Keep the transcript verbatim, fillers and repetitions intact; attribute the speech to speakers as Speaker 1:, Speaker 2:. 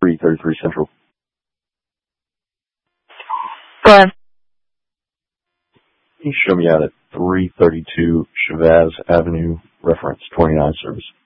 Speaker 1: three thirty-three Central.
Speaker 2: Go ahead.
Speaker 1: Can you show me out at three thirty-two Chavez Avenue, reference twenty-nine service?